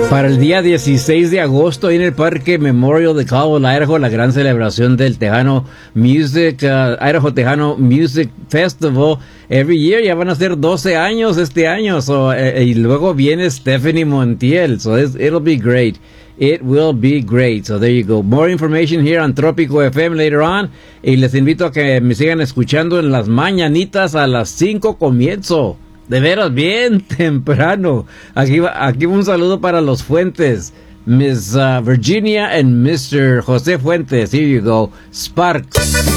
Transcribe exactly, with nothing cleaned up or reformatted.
Para el día dieciséis de agosto en el Parque Memorial de Caldwell, Idaho, la gran celebración del Tejano Music, uh, Idaho Tejano Music Festival. Every year, ya van a ser doce años este año. So, eh, y luego viene Stephanie Montiel. So it's, it'll be great. It will be great. So there you go. More information here on Trópico F M later on. Y les invito a que me sigan escuchando en las mañanitas a las cinco comienzo. De veras, bien temprano. Aquí va, aquí un saludo para los Fuentes. Miss uh, Virginia and mister José Fuentes. Here you go. Sparks.